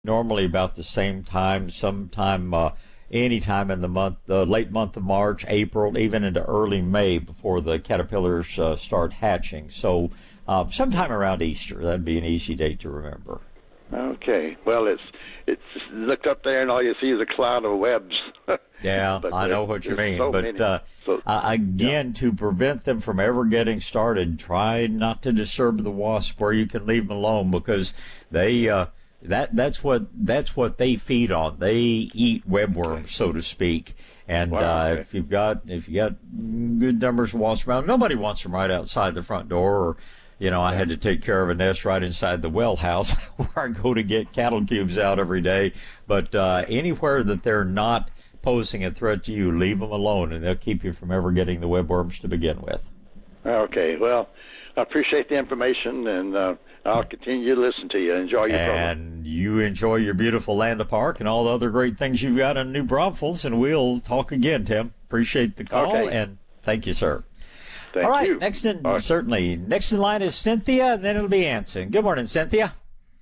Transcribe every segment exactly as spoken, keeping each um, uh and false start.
normally about the same time, sometime, uh, anytime in the month, the late month of March, April, even into early May before the caterpillars uh, start hatching. So uh, sometime around Easter, that'd be an easy date to remember. Okay. Well, it's it's look up there and all you see is a cloud of webs. Yeah, I know what you mean. So but uh, so, uh, again, yeah. to prevent them from ever getting started, try not to disturb the wasp where you can leave them alone, because they uh, that that's what that's what they feed on. They eat webworms, so to speak. And Wow, uh, okay. if you've got if you got good numbers of wasps around, nobody wants them right outside the front door. Or, you know, I had to take care of a nest right inside the well house where I go to get cattle cubes out every day. But uh, anywhere that they're not posing a threat to you, leave them alone, and they'll keep you from ever getting the webworms to begin with. Okay. Well, I appreciate the information, and uh, I'll continue to listen to you. Enjoy your program. And you enjoy your beautiful Land Park and all the other great things you've got in New Braunfels, and we'll talk again, Tim. Appreciate the call, Okay. and thank you, sir. Thank All right, you. next in, All right. certainly, next in line is Cynthia, and then it'll be Anson. Good morning, Cynthia.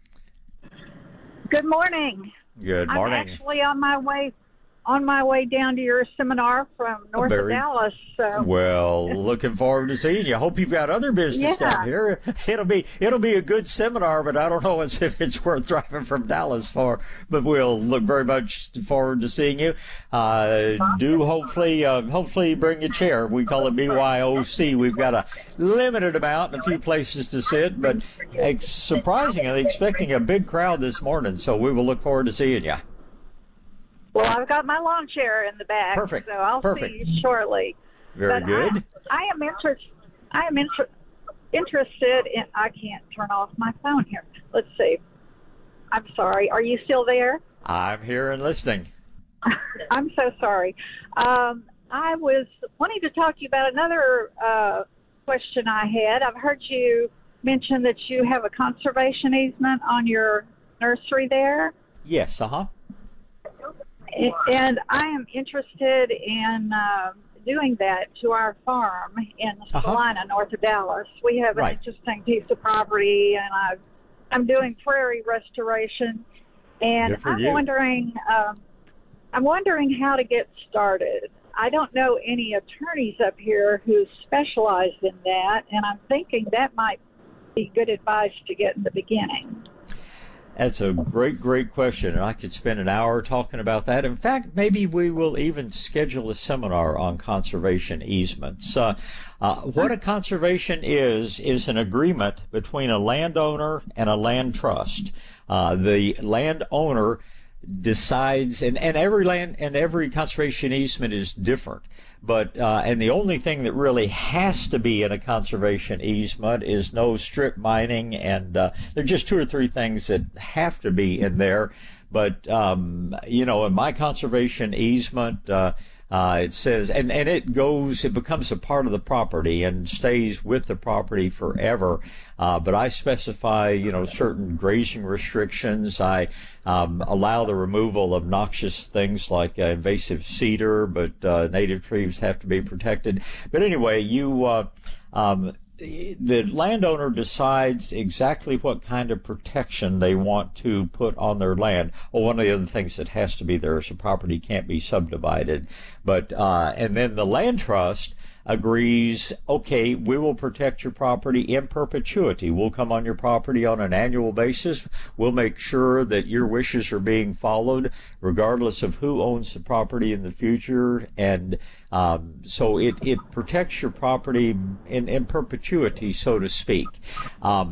Good morning. Good morning. I'm actually on my way on my way down to your seminar from north Very- of Dallas. So Well, looking forward to seeing you. Hope you've got other business Yeah. down here. It'll be it'll be a good seminar, but I don't know if it's worth driving from Dallas for. But we'll look very much forward to seeing you. Uh, do hopefully uh, hopefully bring a chair. We call it B Y O C. We've got a limited amount and a few places to sit, but ex- surprisingly expecting a big crowd this morning. So we will look forward to seeing you. well, I've got my lawn chair in the back. Perfect. So I'll Perfect. see you shortly. Very But good. I, I am interest. I am inter- interested in. I can't turn off my phone here. Let's see. I'm sorry. Are you still there? I'm here and listening. I'm so sorry. Um, I was wanting to talk to you about another uh, question I had. I've heard you mention that you have a conservation easement on your nursery there, Yes. Uh huh. A- and I am interested in uh, doing that to our farm in Uh-huh. Salina, north of Dallas. We have an Right. interesting piece of property, and I've, I'm doing prairie restoration, and Good for I'm you. wondering, um, I'm wondering how to get started. I don't know any attorneys up here who specialize in that, and I'm thinking that might be good advice to get in the beginning. That's a great, great question, and I could spend an hour talking about that. In fact, maybe we will even schedule a seminar on conservation easements. Uh, uh, what a conservation is, is an agreement between a landowner and a land trust. Uh, the landowner decides, and, and every land and every conservation easement is different. But uh, and the only thing that really has to be in a conservation easement is no strip mining, and uh, there are just two or three things that have to be in there. But um, you know, in my conservation easement, uh, uh, it says, and and it goes, it becomes a part of the property and stays with the property forever. Uh, but I specify, you know, certain grazing restrictions. I um, allow the removal of noxious things like uh, invasive cedar, but uh, native trees have to be protected. But anyway, you uh, um, the landowner decides exactly what kind of protection they want to put on their land. Well, one of the other things that has to be there is the property can't be subdivided. But uh, and then the land trust agrees, okay, we will protect your property in perpetuity. We'll come on your property on an annual basis. We'll make sure that your wishes are being followed regardless of who owns the property in the future. And um, so it, it protects your property in, in perpetuity, so to speak. Um,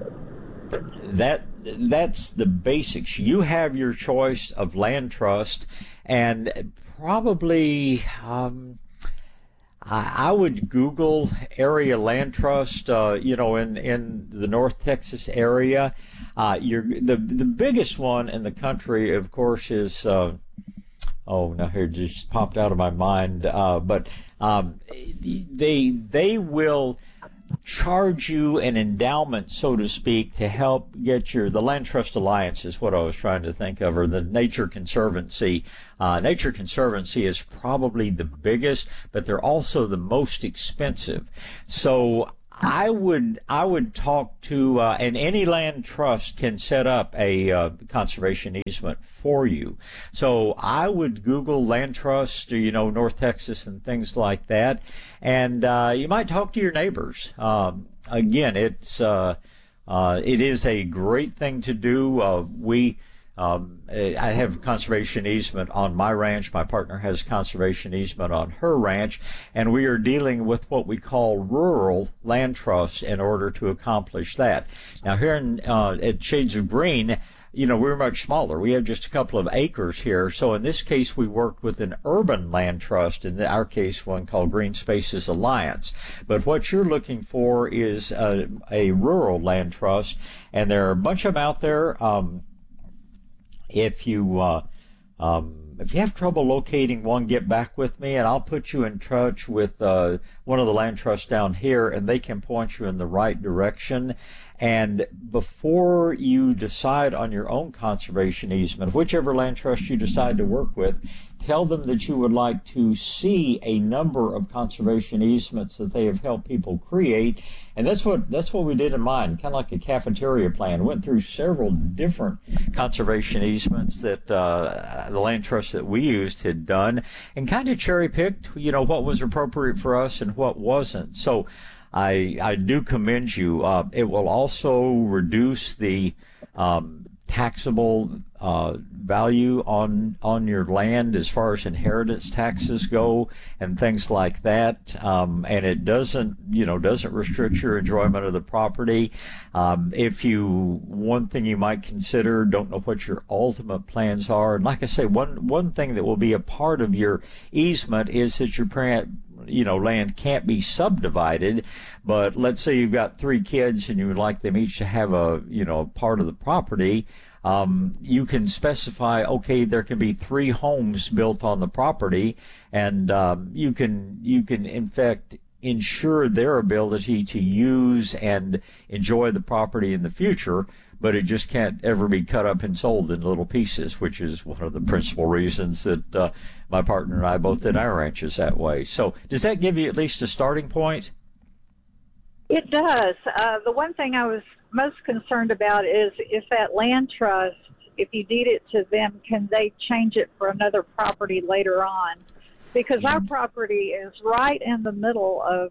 that that's the basics. You have your choice of land trust, and probably um, I, I would Google area land trust. Uh, you know, in in the North Texas area, uh, you're the the biggest one in the country, of course, is. Uh, Oh, no, here it just popped out of my mind. Uh, but um, they they will charge you an endowment, so to speak, to help get your, the Land Trust Alliance is what I was trying to think of, or the Nature Conservancy. Uh, Nature Conservancy is probably the biggest, but they're also the most expensive. So I would I would talk to, uh, and any land trust can set up a uh, conservation easement for you. So I would Google land trust, you know, North Texas and things like that, and uh, you might talk to your neighbors. Um, again, it's uh, uh, it is a great thing to do. Uh, we Um, I have conservation easement on my ranch. My partner has conservation easement on her ranch, and we are dealing with what we call rural land trusts in order to accomplish that. Now, here in, uh, at Shades of Green, you know, we're much smaller. We have just a couple of acres here. So in this case, we worked with an urban land trust, in our case, one called Green Spaces Alliance. But what you're looking for is a, a rural land trust, and there are a bunch of them out there. Um, If you uh, um, if you have trouble locating one, get back with me, and I'll put you in touch with uh, one of the land trusts down here, and they can point you in the right direction. And before you decide on your own conservation easement, whichever land trust you decide to work with, tell them that you would like to see a number of conservation easements that they have helped people create. And that's what that's what we did in mine, kind of like a cafeteria plan. Went through several different conservation easements that uh, the land trust that we used had done, and kind of cherry picked, you know, what was appropriate for us and what wasn't. So I I do commend you. Uh, it will also reduce the um, taxable uh, value on on your land as far as inheritance taxes go and things like that. Um, and it doesn't, you know, doesn't restrict your enjoyment of the property. Um, if you, one thing you might consider, don't know what your ultimate plans are. And like I say, one one thing that will be a part of your easement is that your parent, you know, land can't be subdivided. But let's say you've got three kids and you would like them each to have a, you know, part of the property. Um, you can specify, okay, there can be three homes built on the property, and um, you can you can in fact ensure their ability to use and enjoy the property in the future. But it just can't ever be cut up and sold in little pieces, which is one of the principal reasons that uh, my partner and I both did our ranches that way. So does that give you at least a starting point? It does. Uh, the one thing I was most concerned about is if that land trust, if you deed it to them, can they change it for another property later on? Because our property is right in the middle of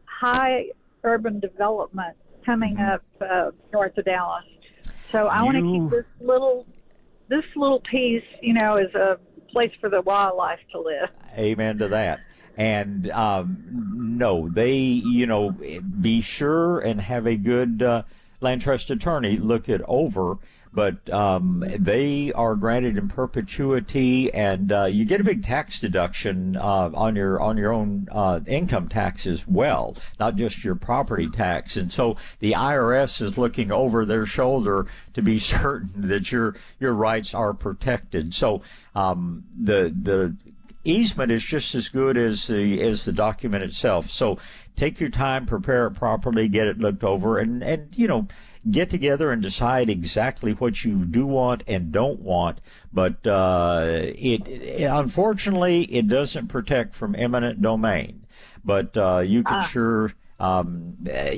high urban development coming up uh, north of Dallas. So I want to keep this little, this little piece, you know, as a place for the wildlife to live. Amen to that. And um, no, they, you know, be sure and have a good uh, land trust attorney look it over. But um, they are granted in perpetuity, and uh, you get a big tax deduction uh, on your on your own uh, income tax as well, not just your property tax. And so the I R S is looking over their shoulder to be certain that your your rights are protected. So um, the the easement is just as good as the as the document itself. So take your time, prepare it properly, get it looked over, and and you know, get together and decide exactly what you do want and don't want. But uh, it, it unfortunately it doesn't protect from eminent domain. But uh, you can ah. sure um,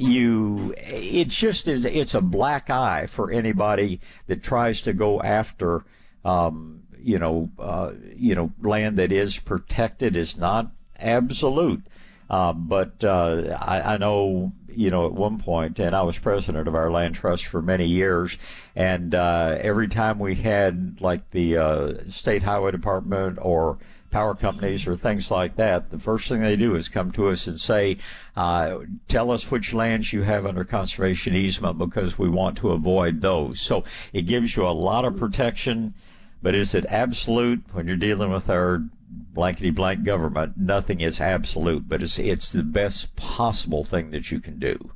you. It just is. It's a black eye for anybody that tries to go after. Um, you know, uh, you know, land that is protected is not absolute. Uh, but uh, I, I know, you know, at one point, and I was president of our land trust for many years, and uh, every time we had like the uh, state highway department or power companies or things like that, the first thing they do is come to us and say, uh, tell us which lands you have under conservation easement because we want to avoid those. So it gives you a lot of protection. But is it absolute when you're dealing with our blankety blank government? Nothing is absolute, but it's it's the best possible thing that you can do.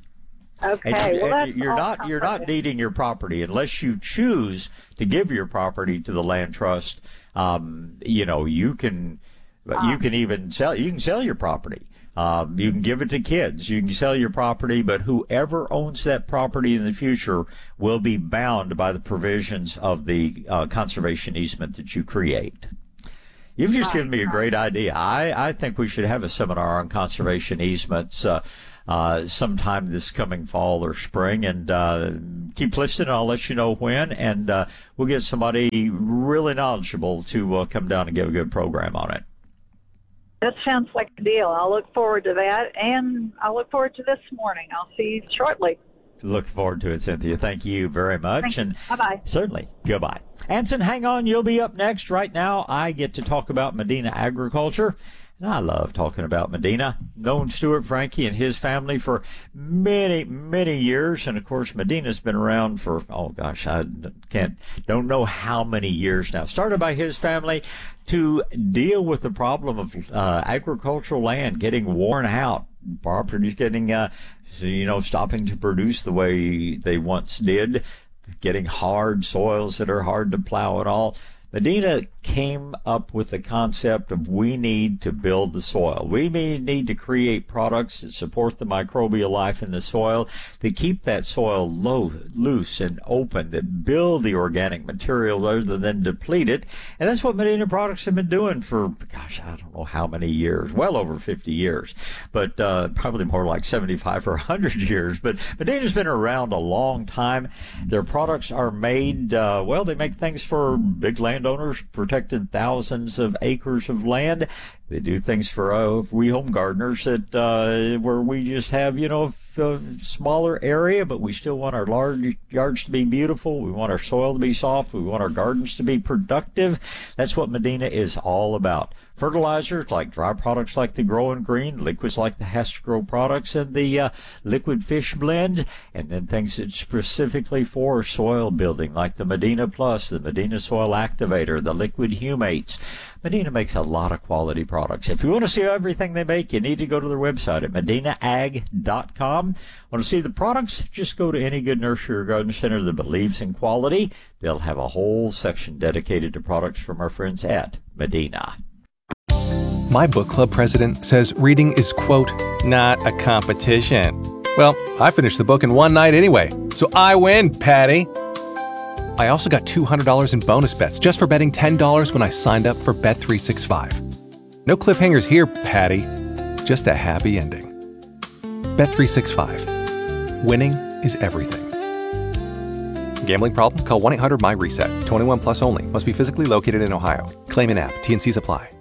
Okay, and you, well, that's and you're not you're not deeding your property unless you choose to give your property to the land trust. Um, you know, you can uh, you can even sell you can sell your property. Um, you can give it to kids. You can sell your property, but whoever owns that property in the future will be bound by the provisions of the uh, conservation easement that you create. You've just given me a great idea. I, I think we should have a seminar on conservation easements. Uh, uh, sometime this coming fall or spring. And uh, keep listening. I'll let you know when. And uh, we'll get somebody really knowledgeable to uh, come down and give a good program on it. That sounds like a deal. I'll look forward to that, and I'll look forward to this morning. I'll see you shortly. Look forward to it, Cynthia. Thank you very much. Thanks. And Bye-bye. Certainly. Goodbye. Anson, hang on. You'll be up next. Right now, I get to talk about Medina agriculture. And I love talking about Medina. Known Stuart Frankie and his family for many, many years. And, of course, Medina's been around for, oh, gosh, I can't, don't know how many years now. Started by his family to deal with the problem of uh, agricultural land getting worn out. Properties getting, uh, you know, stopping to produce the way they once did. Getting hard soils that are hard to plow at all. Medina came up with the concept of we need to build the soil. We may need to create products that support the microbial life in the soil, that keep that soil low, loose and open, that build the organic material rather than deplete it. And that's what Medina products have been doing for, gosh, I don't know how many years, well over fifty years, but uh, probably more like seventy-five or one hundred years. But Medina's been around a long time. Their products are made, uh, well, they make things for big landowners, protecting thousands of acres of land. They do things for uh, we home gardeners that uh, where we just have, you know, a smaller area, but we still want our large yards to be beautiful. We want our soil to be soft. We want our gardens to be productive. That's what Medina is all about. Fertilizers like dry products like the Grow and Green, liquids like the Has-to-Grow products and the uh, Liquid Fish Blend, and then things that specifically for soil building like the Medina Plus, the Medina Soil Activator, the Liquid Humates. Medina makes a lot of quality products. If you want to see everything they make, you need to go to their website at medina ag dot com. Want to see the products? Just go to any good nursery or garden center that believes in quality. They'll have a whole section dedicated to products from our friends at Medina. My book club president says reading is, quote, not a competition. Well, I finished the book in one night anyway, so I win, Patty. I also got two hundred dollars in bonus bets just for betting ten dollars when I signed up for Bet three sixty-five. No cliffhangers here, Patty. Just a happy ending. Bet three sixty-five. Winning is everything. Gambling problem? Call one eight hundred my reset. twenty-one plus only. Must be physically located in Ohio. Claim in app. T and Cs apply.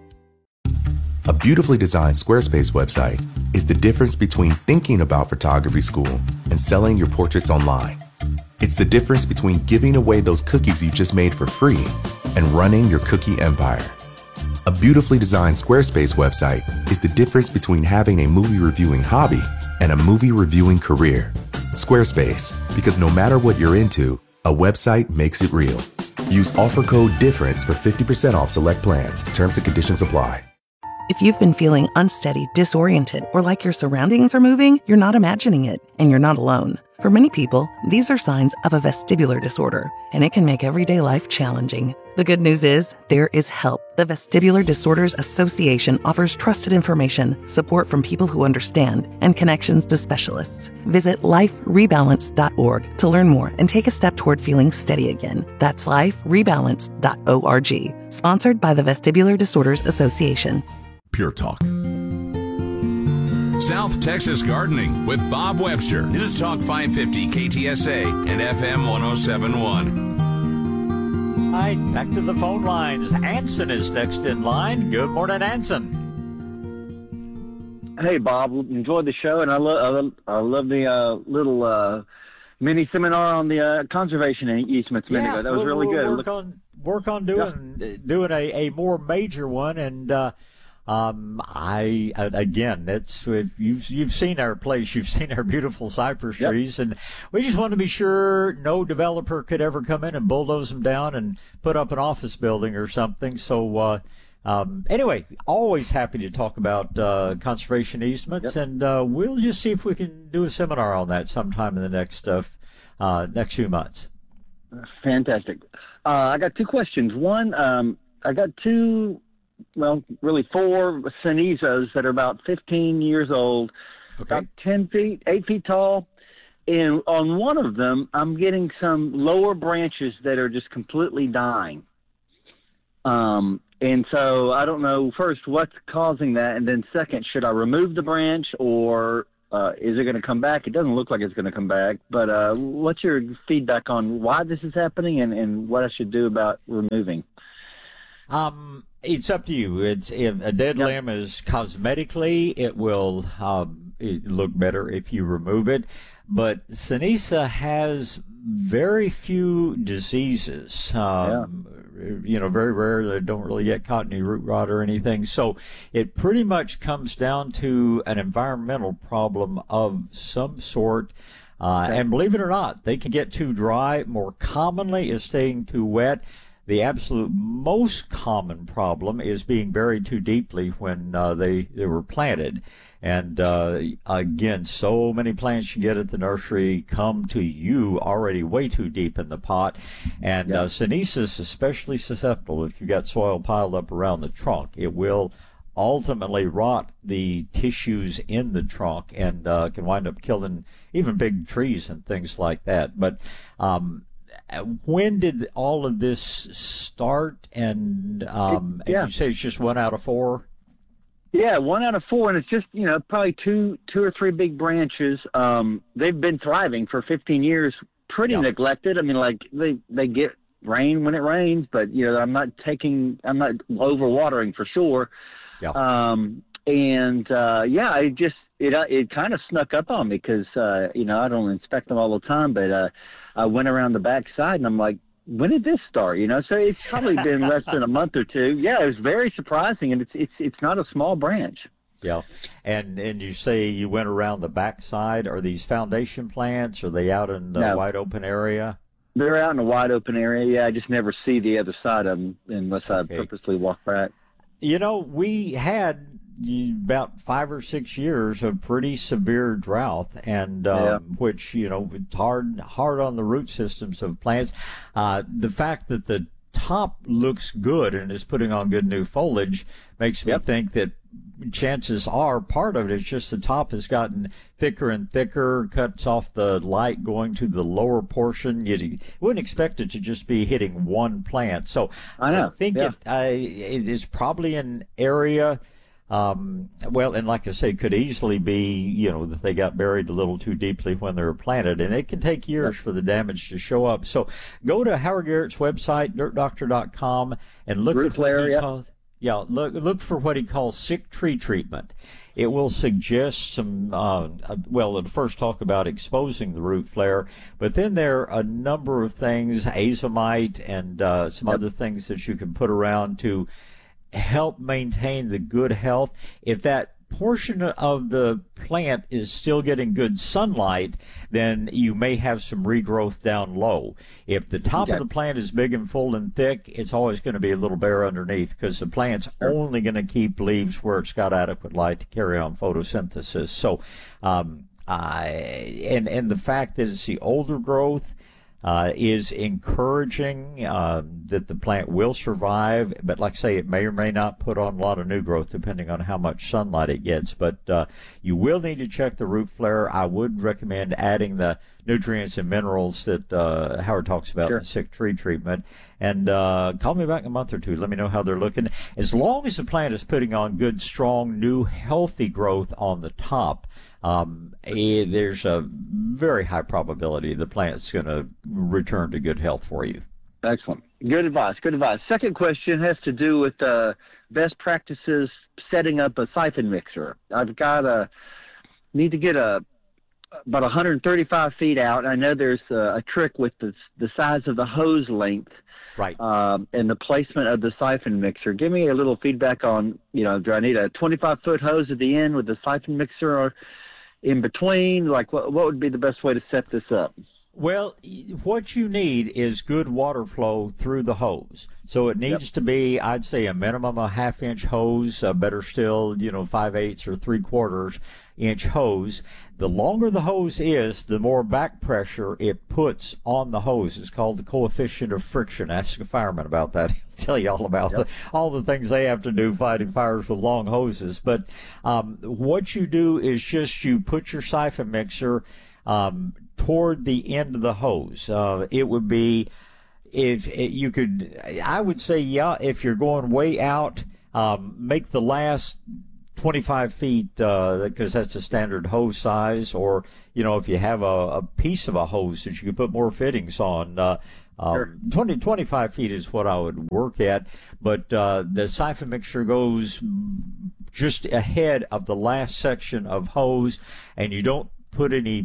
A beautifully designed Squarespace website is the difference between thinking about photography school and selling your portraits online. It's the difference between giving away those cookies you just made for free and running your cookie empire. A beautifully designed Squarespace website is the difference between having a movie reviewing hobby and a movie reviewing career. Squarespace, because no matter what you're into, a website makes it real. Use offer code DIFFERENCE for fifty percent off select plans. Terms and conditions apply. If you've been feeling unsteady, disoriented, or like your surroundings are moving, you're not imagining it, and you're not alone. For many people, these are signs of a vestibular disorder, and it can make everyday life challenging. The good news is, there is help. The Vestibular Disorders Association offers trusted information, support from people who understand, and connections to specialists. Visit life rebalance dot org to learn more and take a step toward feeling steady again. That's life rebalance dot org. Sponsored by the Vestibular Disorders Association. Pure Talk. South Texas Gardening with Bob Webster. News Talk five fifty K T S A and F M one oh seven point one. All right, back to the phone lines. Anson is next in line. Good morning, Anson. Hey, Bob. Enjoyed the show, and I, lo- I, lo- I love the uh, little uh, mini seminar on the uh, conservation easements a minute yeah, ago. That was we'll, really we'll good. Work on, work on doing yeah. doing a, a more major one, and uh, Um, I, again, that's, you've, you've seen our place, you've seen our beautiful cypress yep. trees, and we just want to be sure no developer could ever come in and bulldoze them down and put up an office building or something. So, uh, um, anyway, always happy to talk about, uh, conservation easements, yep. and, uh, we'll just see if we can do a seminar on that sometime in the next, uh, uh, next few months. Fantastic. Uh, I got two questions. One, um, I got two, well, really four Cenizos that are about fifteen years old, okay. about ten feet, eight feet tall. And on one of them, I'm getting some lower branches that are just completely dying. Um, and so I don't know, first, what's causing that? And then second, should I remove the branch or Uh, is it going to come back? It doesn't look like it's going to come back. But uh, what's your feedback on why this is happening and, and what I should do about removing? Um, it's up to you. It's if a dead Yep. limb is cosmetically, it will um, it look better if you remove it. But Ceniza has very few diseases. Um, You know, very rare. They don't really get caught any root rot or anything. So it pretty much comes down to an environmental problem of some sort. Uh, Okay. And believe it or not, they can get too dry. More commonly is staying too wet. The absolute most common problem is being buried too deeply when uh, they, they were planted. And uh, again, so many plants you get at the nursery come to you already way too deep in the pot. And Yeah. uh, Ceniza is especially susceptible if you've got soil piled up around the trunk. It will ultimately rot the tissues in the trunk and uh, can wind up killing even big trees and things like that. But um, when did all of this start? And, um, It- yeah. and you say it's just one out of four? Yeah, one out of four, and it's just, you know, probably two two or three big branches. Um, they've been thriving for fifteen years, pretty Yeah. neglected. I mean, like, they, they get rain when it rains, but, you know, I'm not taking, I'm not overwatering for sure. Yeah. Um, and, uh, yeah, it just, it, uh, it kind of snuck up on me because, uh, you know, I don't inspect them all the time, but, uh, I went around the back side and I'm like, when did this start? You know, so it's probably been less than a month or two. Yeah, it was very surprising, and it's it's it's not a small branch. Yeah, and and you say you went around the backside. Are these foundation plants? Are they out in the No. wide open area? They're out in a wide open area. Yeah, I just never see the other side of them unless I Okay. purposely walk back. You know, we had about five or six years of pretty severe drought, and um, Yeah. which, you know, it's hard hard on the root systems of plants. Uh, the fact that the top looks good and is putting on good new foliage makes me Yep. think that chances are part of it is just the top has gotten thicker and thicker, cuts off the light going to the lower portion. You wouldn't expect it to just be hitting one plant. So I know, think yeah. it, uh, it is probably an area. Um, well, and like I say, could easily be, you know, that they got buried a little too deeply when they were planted, and it can take years for the damage to show up. So go to Howard Garrett's website, dirt doctor dot com, and look Root at what flare, he yeah. calls, yeah, look look for what he calls sick tree treatment. It will suggest some, uh, uh, well, it'll first talk about exposing the root flare, but then there are a number of things, azomite and uh, some Yep. other things that you can put around to help maintain the good health. If that portion of the plant is still getting good sunlight, then you may have some regrowth down low. If the top Okay. of the plant is big and full and thick, it's always going to be a little bare underneath because the plant's only going to keep leaves where it's got adequate light to carry on photosynthesis. So, um, I, and, and the fact that it's the older growth, Uh, is encouraging uh, that the plant will survive, but like I say, it may or may not put on a lot of new growth depending on how much sunlight it gets. But uh, you will need to check the root flare. I would recommend adding the nutrients and minerals that uh, Howard talks about Sure. in the sick tree treatment. And uh, call me back in a month or two. Let me know how they're looking. As long as the plant is putting on good, strong, new, healthy growth on the top, um, eh, there's a very high probability the plant's going to return to good health for you. Excellent. Good advice. Good advice. Second question has to do with uh, best practices setting up a siphon mixer. I've got a need to get a about one hundred thirty-five feet out. I know there's a, a trick with the the size of the hose length, Right. um, and the placement of the siphon mixer. Give me a little feedback on, you know, do I need a twenty-five foot hose at the end with the siphon mixer, or in between? Like, what what would be the best way to set this up? Well, what you need is good water flow through the hose. So it needs Yep. to be, I'd say, a minimum of a half inch hose, uh, better still, you know, five eighths or three quarters inch hose. The longer the hose is, the more back pressure it puts on the hose. It's called the coefficient of friction. Ask a fireman about that. He'll tell you all about Yep. the, all the things they have to do fighting fires with long hoses. But um, what you do is just you put your siphon mixer um, toward the end of the hose. Uh, it would be, if it, you could, I would say, yeah, if you're going way out, um, make the last twenty-five feet, because uh, that's a standard hose size, or, you know, if you have a, a piece of a hose that you can put more fittings on, uh, um, Sure. twenty, twenty-five feet is what I would work at. But uh, the siphon mixer goes just ahead of the last section of hose, and you don't put any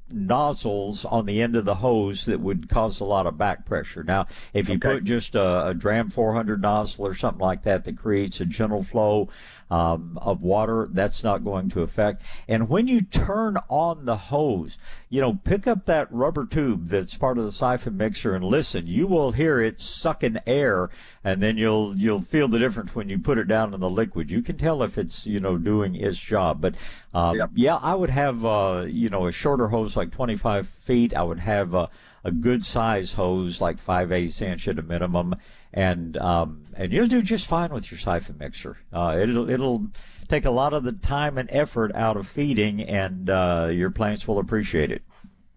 nozzles on the end of the hose that would cause a lot of back pressure. Now, if you Okay. put just a, a Dram four hundred nozzle or something like that that creates a gentle flow um, of water, that's not going to affect. And when you turn on the hose, you know, pick up that rubber tube that's part of the siphon mixer and listen. You will hear it sucking air, and then you'll you'll feel the difference when you put it down in the liquid. You can tell if it's, you know, doing its job. But um, Yep. yeah, I would have uh, you know, a shorter hose like twenty-five feet. I would have a, a good size hose like five eighths inch at a minimum, and um, and you'll do just fine with your siphon mixer. Uh, it'll it'll take a lot of the time and effort out of feeding, and uh, your plants will appreciate it.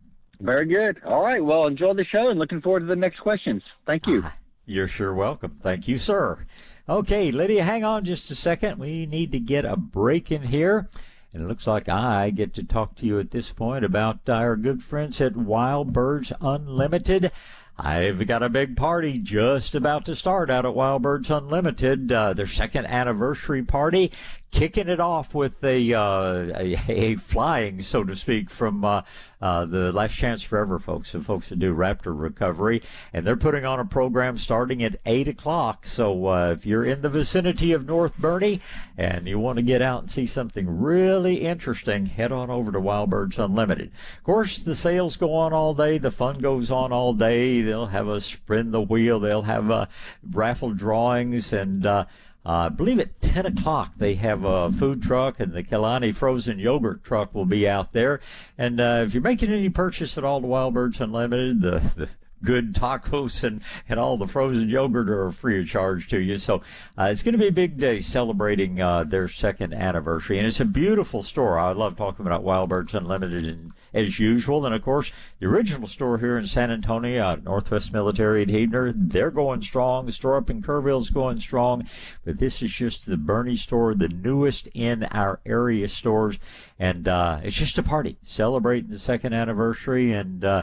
Very good. All right. Well, enjoy the show and looking forward to the next questions. Thank you. You're sure welcome. Thank you, sir. Okay, Lydia, hang on just a second. We need to get a break in here. And it looks like I get to talk to you at this point about our good friends at Wild Birds Unlimited. I've got a big party just about to start out at Wild Birds Unlimited, uh, their second anniversary party, kicking it off with a, uh, a, a flying, so to speak, from uh, uh, the Last Chance Forever folks, the folks that do Raptor Recovery. And they're putting on a program starting at eight o'clock. So uh, if you're in the vicinity of North Bernie and you want to get out and see something really interesting, head on over to Wild Birds Unlimited. Of course, the sales go on all day. The fun goes on all day. They'll have a spin the wheel. They'll have uh, raffle drawings, and uh, Uh, I believe at ten o'clock they have a food truck, and the Kalani frozen yogurt truck will be out there. And uh, if you're making any purchase at all to Wild Birds Unlimited, the, the good tacos and, and all the frozen yogurt are free of charge to you. So uh, it's going to be a big day celebrating uh, their second anniversary. And it's a beautiful store. I love talking about Wild Birds Unlimited and, as usual. And, of course, the original store here in San Antonio, uh, Northwest Military at Heidner, they're going strong. The store up in Kerrville's going strong. But this is just the Bernie store, the newest in our area stores. And uh, it's just a party celebrating the second anniversary. And uh,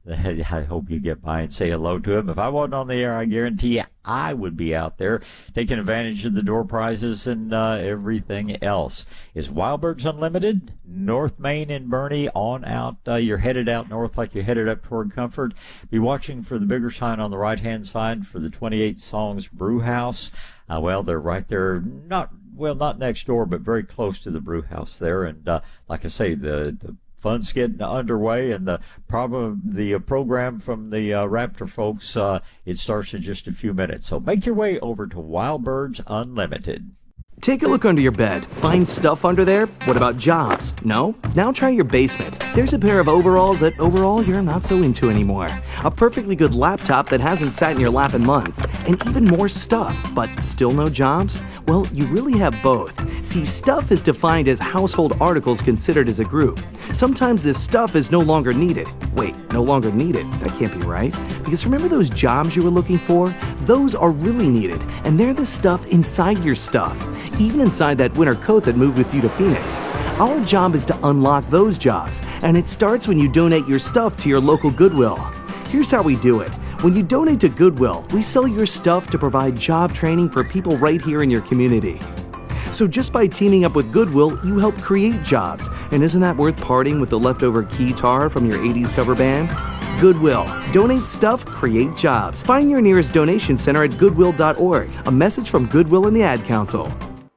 I hope you get by and say hello to him. If I wasn't on the air, I guarantee you I would be out there taking advantage of the door prizes and uh, everything else. Is Wild Birds Unlimited, North Main and Bernie, on out. Uh, you're headed out north like you're headed up toward Comfort. Be watching for the bigger sign on the right-hand side for the twenty-eight Songs Brew House. Uh, well, they're right there, not well, not next door, but very close to the brew house there. And uh, like I say, the the fun's getting underway, and the prob- the uh, program from the uh, Raptor folks, uh, it starts in just a few minutes. So make your way over to Wild Birds Unlimited. Take a look under your bed. Find stuff under there? What about jobs? No? Now try your basement. There's a pair of overalls that overall you're not so into anymore. A perfectly good laptop that hasn't sat in your lap in months. And even more stuff, but still no jobs? Well, you really have both. See, stuff is defined as household articles considered as a group. Sometimes this stuff is no longer needed. Wait, no longer needed? That can't be right. Because remember those jobs you were looking for? Those are really needed, and they're the stuff inside your stuff. Even inside that winter coat that moved with you to Phoenix. Our job is to unlock those jobs, and it starts when you donate your stuff to your local Goodwill. Here's how we do it. When you donate to Goodwill, we sell your stuff to provide job training for people right here in your community. So just by teaming up with Goodwill, you help create jobs. And isn't that worth parting with the leftover keytar from your eighties cover band? Goodwill. Donate stuff, create jobs. Find your nearest donation center at goodwill dot org. A message from Goodwill and the Ad Council.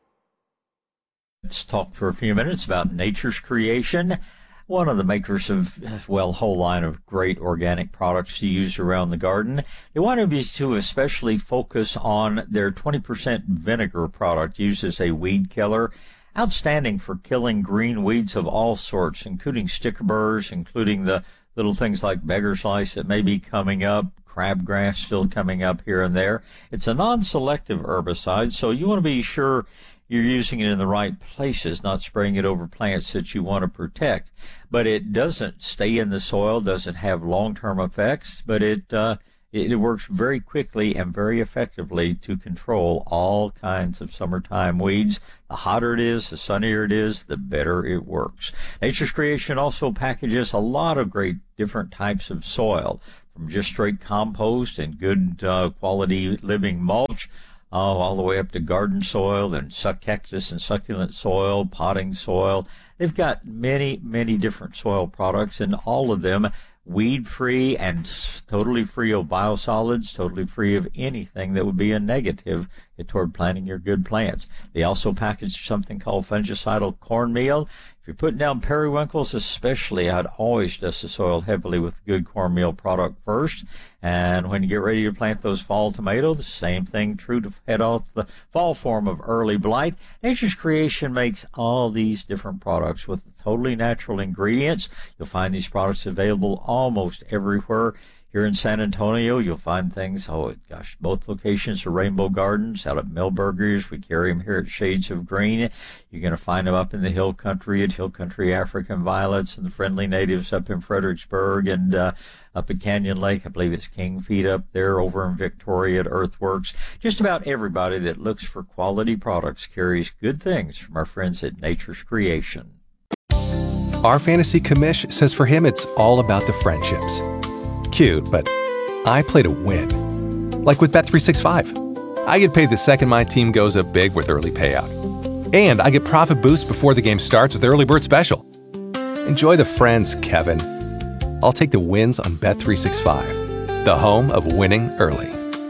Let's talk for a few minutes about Nature's Creation, one of the makers of, well, a whole line of great organic products to use around the garden. They wanted me to especially focus on their twenty percent vinegar product used as a weed killer. Outstanding for killing green weeds of all sorts, including sticker burrs, including the little things like beggar's lice that may be coming up, crabgrass still coming up here and there. It's a non-selective herbicide, so you want to be sure you're using it in the right places, not spraying it over plants that you want to protect. But it doesn't stay in the soil, doesn't have long-term effects, but it uh, It, it works very quickly and very effectively to control all kinds of summertime weeds. The hotter it is, the sunnier it is, the better it works. Nature's Creation also packages a lot of great different types of soil, from just straight compost and good uh, quality living mulch, uh, all the way up to garden soil and suck cactus and succulent soil, potting soil. They've got many, many different soil products, and all of them weed-free and totally free of biosolids, totally free of anything that would be a negative toward planting your good plants. They also package something called fungicidal cornmeal. If you're putting down periwinkles especially, I'd always dust the soil heavily with good cornmeal product first. And when you get ready to plant those fall tomatoes, the same thing true to head off the fall form of early blight. Nature's Creation makes all these different products with totally natural ingredients. You'll find these products available almost everywhere. Here in San Antonio, you'll find things, oh gosh, both locations are Rainbow Gardens. Out at Millburgers, we carry them here at Shades of Green. You're going to find them up in the Hill Country at Hill Country African Violets, and the Friendly Natives up in Fredericksburg, and uh, up at Canyon Lake, I believe it's King Feet up there, over in Victoria at Earthworks. Just about everybody that looks for quality products carries good things from our friends at Nature's Creation. Our fantasy commish says for him it's all about the friendships. Cute, but I play to win. Like with Bet three sixty-five. I get paid the second my team goes up big with early payout. And I get profit boost before the game starts with Early Bird Special. Enjoy the friends, Kevin. I'll take the wins on Bet three sixty-five, the home of winning early.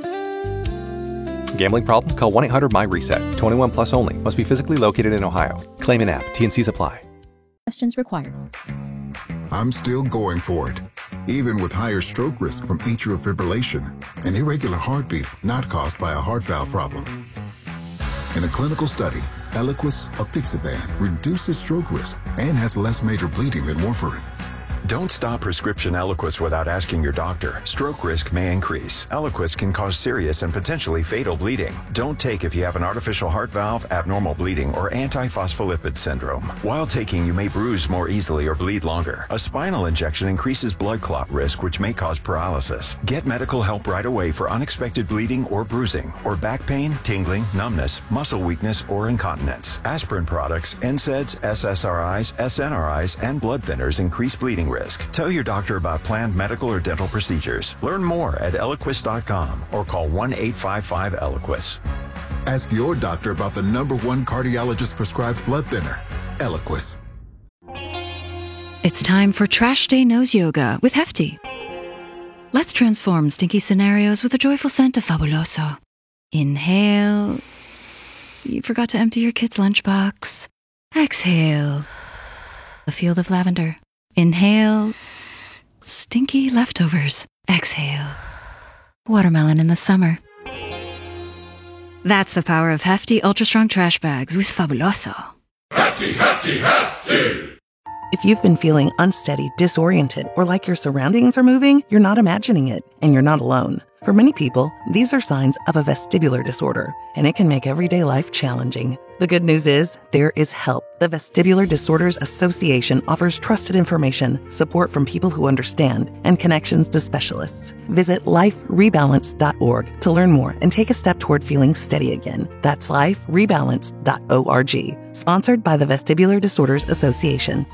Gambling problem? Call one eight hundred M Y reset. twenty-one plus only. Must be physically located in Ohio. Claim in app. T N Cs apply. Questions required. I'm still going for it, even with higher stroke risk from atrial fibrillation, an irregular heartbeat not caused by a heart valve problem. In a clinical study, Eliquis apixaban reduces stroke risk and has less major bleeding than warfarin. Don't stop prescription Eliquis without asking your doctor. Stroke risk may increase. Eliquis can cause serious and potentially fatal bleeding. Don't take if you have an artificial heart valve, abnormal bleeding, or antiphospholipid syndrome. While taking, you may bruise more easily or bleed longer. A spinal injection increases blood clot risk, which may cause paralysis. Get medical help right away for unexpected bleeding or bruising, or back pain, tingling, numbness, muscle weakness, or incontinence. Aspirin products, N SAIDs, S S R Is, S N R Is, and blood thinners increase bleeding risk. Risk. Tell your doctor about planned medical or dental procedures. Learn more at Eliquis dot com or call one eight five five Eliquis. Ask your doctor about the number one cardiologist prescribed blood thinner, Eliquis. It's time for Trash Day Nose Yoga with Hefty. Let's transform stinky scenarios with a joyful scent of Fabuloso. Inhale. You forgot to empty your kid's lunchbox. Exhale. A field of lavender. Inhale, stinky leftovers. Exhale, watermelon in the summer. That's the power of Hefty Ultra Strong Trash Bags with Fabuloso. Hefty, Hefty, Hefty! If you've been feeling unsteady, disoriented, or like your surroundings are moving, you're not imagining it, and you're not alone. For many people, these are signs of a vestibular disorder, and it can make everyday life challenging. The good news is, there is help. The Vestibular Disorders Association offers trusted information, support from people who understand, and connections to specialists. Visit life rebalance dot org to learn more and take a step toward feeling steady again. That's life rebalance dot org. Sponsored by the Vestibular Disorders Association.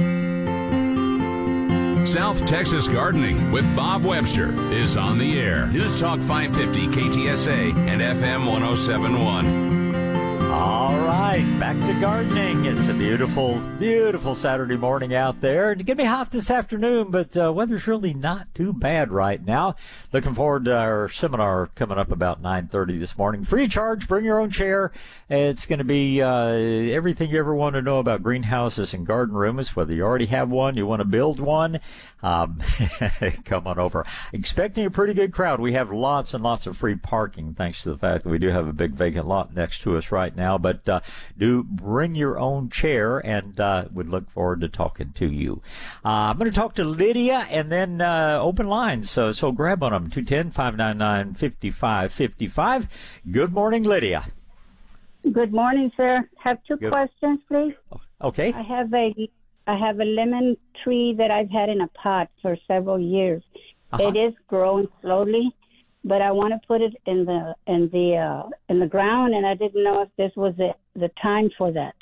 South Texas Gardening with Bob Webster is on the air. News Talk five fifty K T S A and F M one oh seven point one. All right, back to gardening. It's a beautiful, beautiful Saturday morning out there. It's going to be hot this afternoon, but uh, weather's really not too bad right now. Looking forward to our seminar coming up about nine thirty this morning. Free of charge, bring your own chair. It's going to be uh, everything you ever want to know about greenhouses and garden rooms, whether you already have one, you want to build one. Um, come on over. Expecting a pretty good crowd. We have lots and lots of free parking, thanks to the fact that we do have a big vacant lot next to us right now. But uh, do bring your own chair, and uh, would look forward to talking to you. Uh, I'm going to talk to Lydia, and then uh, open lines. So, so grab on them. two one zero, five nine nine, five five five five. Good morning, Lydia. Good morning, sir. Have two Good. questions, please. Okay. I have a I have a lemon tree that I've had in a pot for several years. Uh-huh. It is growing slowly, but I want to put it in the in the uh, in the ground, and I didn't know if this was the the time for that.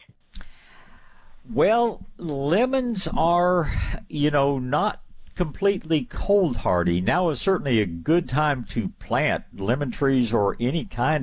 Well, lemons are, you know, not completely cold hardy. Now is certainly a good time to plant lemon trees or any kind